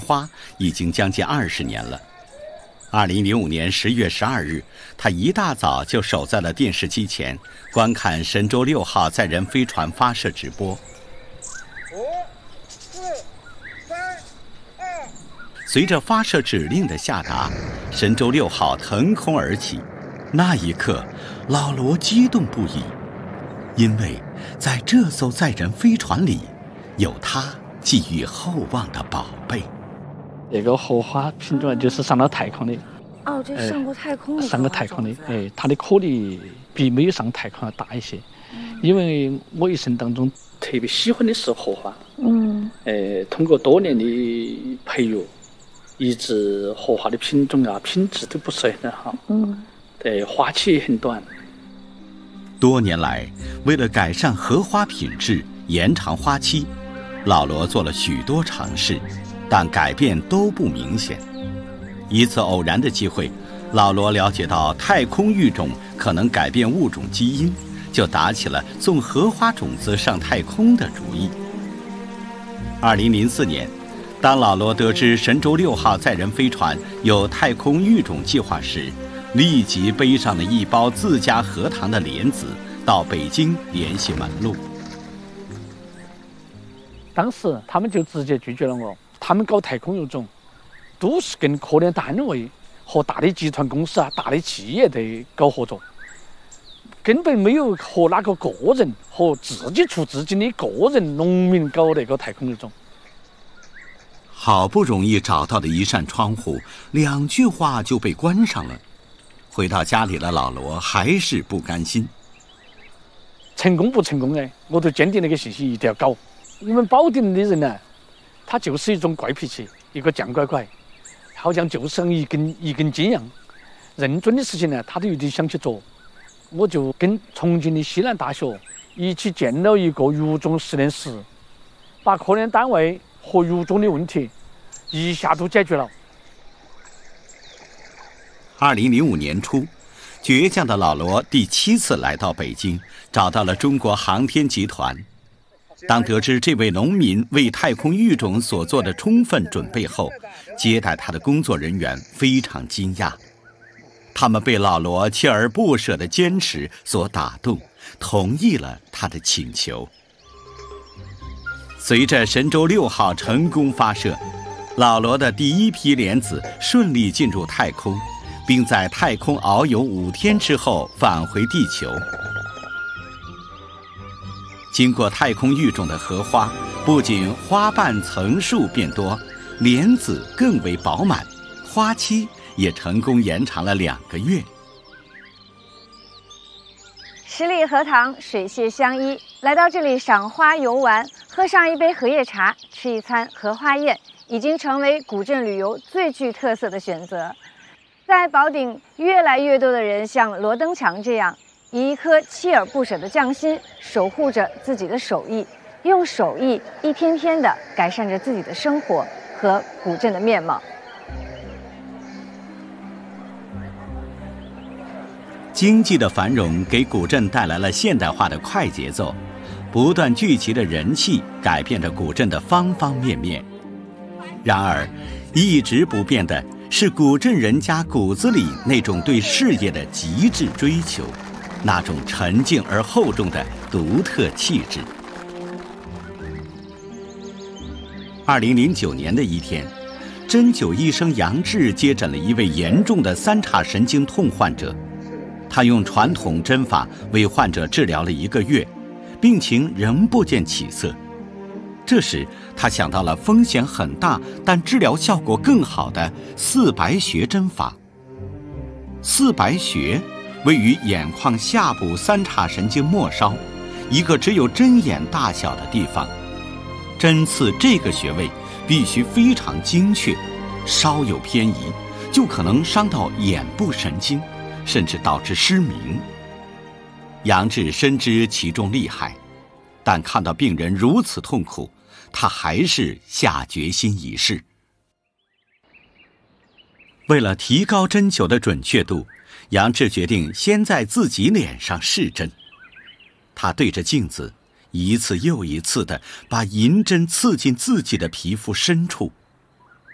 花已经将近20年了。2005年10月12日，他一大早就守在了电视机前，观看神舟6号载人飞船发射直播。5、4、3、2。随着发射指令的下达，神舟6号腾空而起。那一刻，老罗激动不已，因为在这艘载人飞船里，有他寄予厚望的宝贝。 这个荷花品种就是上了太空的。 哦，这上过太空的。 上过太空的，它的颗粒比没有上太空要大一些。因为我一生当中特别喜欢的是荷花。通过多年的培育，一直荷花的品种啊、品质都不是很好。花期也很短。 多年来，为了改善荷花品质、延长花期，老罗做了许多尝试，但改变都不明显。一次偶然的机会，老罗了解到太空育种可能改变物种基因，就打起了送荷花种子上太空的主意。2004年，当老罗得知神舟6号载人飞船有太空育种计划时，立即背上了一包自家荷塘的莲子，到北京联系门路。 当时他们就直接拒绝了我，他们搞太空育种都是跟科研单位和大的集团公司啊、大的企业在搞合作，根本没有和哪个个人和自己出资金的个人农民搞那个太空育种。 好不容易找到的一扇窗户，2句话就被关上了。回到家里的老罗还是不甘心。 成功不成功呢？我都坚定那个信息一定要搞。我们保定的人呢，他就是一种怪脾气，一个犟拐拐，好像就是像一根筋一样。认真的事情呢，他都有点想去做。我就跟重庆的西南大学一起建了一个育种实验室，把科研单位和育种的问题一下都解决了。 2005年初，倔强的老罗第7次来到北京，找到了中国航天集团。当得知这位农民为太空育种所做的充分准备后，接待他的工作人员非常惊讶。他们被老罗锲而不舍的坚持所打动，同意了他的请求。随着神舟6号成功发射，老罗的第一批莲子顺利进入太空，并在太空遨游5天之后返回地球。经过太空育种的荷花，不仅花瓣层数变多，莲子更为饱满，花期也成功延长了2个月。 十里荷塘，水榭相依，来到这里赏花游玩，喝上一杯荷叶茶，吃一餐荷花宴，已经成为古镇旅游最具特色的选择。在宝鼎，越来越多的人像罗登强这样，以一颗锲而不舍的匠心，守护着自己的手艺，用手艺一天天地改善着自己的生活和古镇的面貌。 经济的繁荣给古镇带来了现代化的快节奏，不断聚集的人气改变着古镇的方方面面。然而，一直不变的是古镇人家骨子里那种对事业的极致追求，那种沉静而厚重的独特气质。2009年的一天，针灸医生杨志接诊了一位严重的3叉神经痛患者。他用传统针法为患者治疗了1个月，病情仍不见起色。这时，他想到了风险很大但治疗效果更好的四白穴针法。四白穴位于眼眶下部3叉神经末梢，一个只有针眼大小的地方。针刺这个穴位必须非常精确，稍有偏移就可能伤到眼部神经，甚至导致失明。杨志深知其中厉害，但看到病人如此痛苦，他还是下决心一试。为了提高针灸的准确度，杨志决定先在自己脸上试针。他对着镜子，一次又一次地把银针刺进自己的皮肤深处，